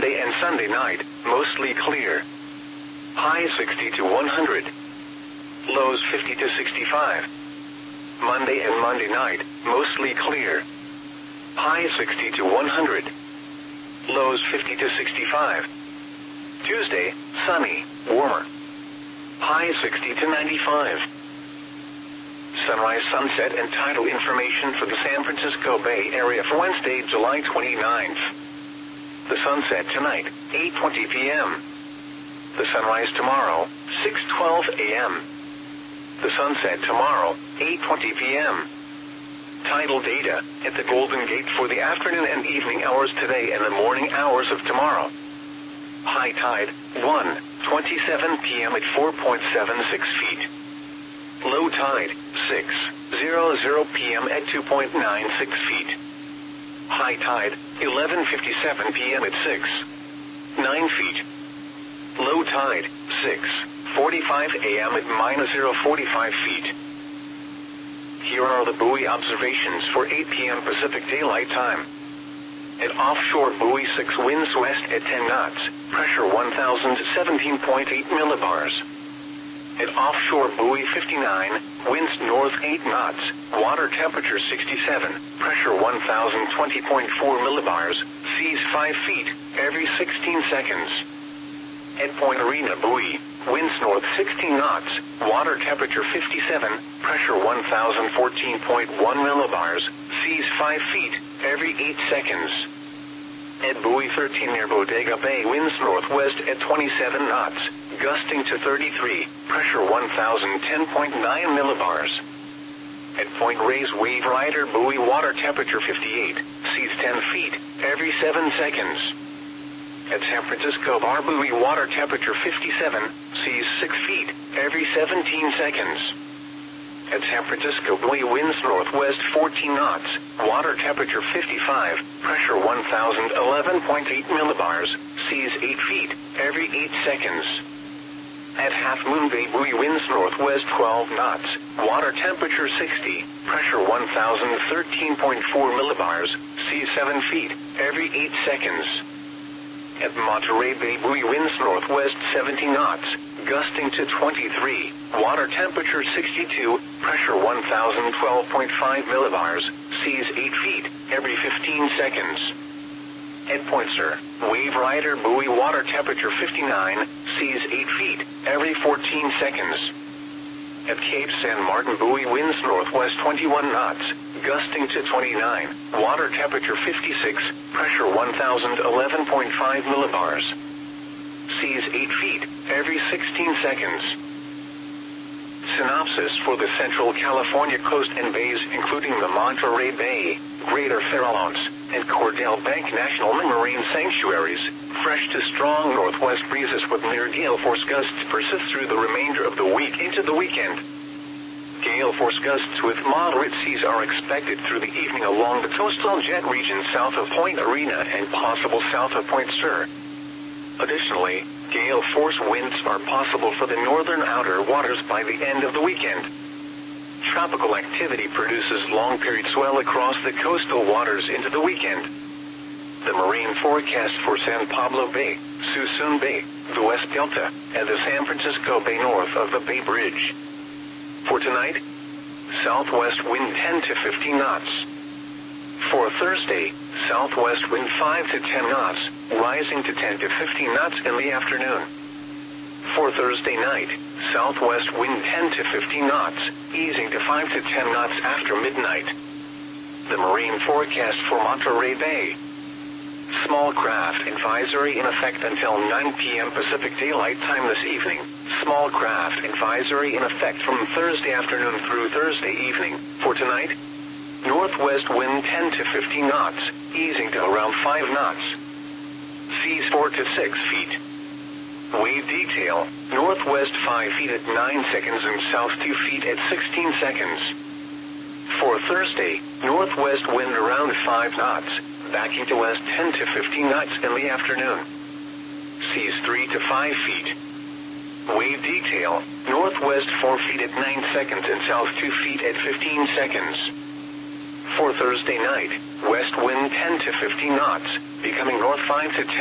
Sunday and Sunday night, mostly clear. High 60 to 100. Lows 50 to 65. Monday and Monday night, mostly clear. High 60 to 100. Lows 50 to 65. Tuesday, sunny, warmer. High 60 to 95. Sunrise, sunset, and tidal information for the San Francisco Bay Area for Wednesday, July 29th. The sunset tonight, 8:20 p.m. The sunrise tomorrow, 6:12 a.m. The sunset tomorrow, 8:20 p.m. Tidal data at the Golden Gate for the afternoon and evening hours today and the morning hours of tomorrow. High tide, 1:27 p.m. at 4.76 feet. Low tide, 6:00 p.m. at 2.96 feet. High tide, 11:57 p.m. at 6.9 feet. Low tide, 6:45 a.m. at -0.45 feet. Here are the buoy observations for 8 p.m. Pacific Daylight Time. At offshore buoy 6, winds west at 10 knots, pressure 1,017.8 millibars. At offshore buoy 59, winds north 8 knots, water temperature 67, pressure 1,020.4 millibars, seas 5 feet, every 16 seconds. At Point Arena buoy, winds north 16 knots, water temperature 57, pressure 1,014.1 millibars, seas 5 feet, every 8 seconds. At buoy 13 near Bodega Bay, winds northwest at 27 knots, gusting to 33, pressure 1,010.9 millibars. At Point Reyes Wave Rider buoy, water temperature 58, seas 10 feet, every 7 seconds. At San Francisco Bar buoy, water temperature 57, seas 6 feet, every 17 seconds. At San Francisco buoy, winds northwest 14 knots, water temperature 55, pressure 1,011.8 millibars, seas 8 feet, every 8 seconds. At Half Moon Bay buoy, winds northwest 12 knots, water temperature 60, pressure 1,013.4 millibars, seas 7 feet, every 8 seconds. At Monterey Bay buoy, winds northwest 70 knots, gusting to 23, water temperature 62, pressure 1,012.5 millibars, seas 8 feet, every 15 seconds. At Point Sur, Wave Rider buoy, water temperature 59, seas 8 feet, every 14 seconds. At Cape San Martin buoy, winds northwest 21 knots, gusting to 29, water temperature 56, pressure 1,011.5 millibars. Seas 8 feet, every 16 seconds. Synopsis for the Central California coast and bays, including the Monterey Bay, Greater Farallones, and Cordell Bank National Marine Sanctuaries. Fresh to strong northwest breezes with near gale force gusts persist through the remainder of the week into the weekend. Gale force gusts with moderate seas are expected through the evening along the coastal jet region south of Point Arena and possible south of Point Sur. Additionally, gale force winds are possible for the northern outer waters by the end of the weekend. Tropical activity produces long-period swell across the coastal waters into the weekend. The marine forecast for San Pablo Bay, Suisun Bay, the West Delta, and the San Francisco Bay north of the Bay Bridge. For tonight, southwest wind 10 to 15 knots. For Thursday, southwest wind 5 to 10 knots, rising to 10 to 15 knots in the afternoon. For Thursday night, southwest wind 10 to 15 knots, easing to 5 to 10 knots after midnight. The marine forecast for Monterey Bay. Small craft advisory in effect until 9 p.m. Pacific Daylight Time this evening. Small craft advisory in effect from Thursday afternoon through Thursday evening. For tonight, northwest wind 10 to 15 knots, easing to around 5 knots. Seas 4 to 6 feet. Wave detail, northwest 5 feet at 9 seconds and south 2 feet at 16 seconds. For Thursday, northwest wind around 5 knots, backing to west 10 to 15 knots in the afternoon. Seas 3 to 5 feet. Wave detail, northwest 4 feet at 9 seconds and south 2 feet at 15 seconds. For Thursday night, west wind 10 to 15 knots, becoming north 5 to 10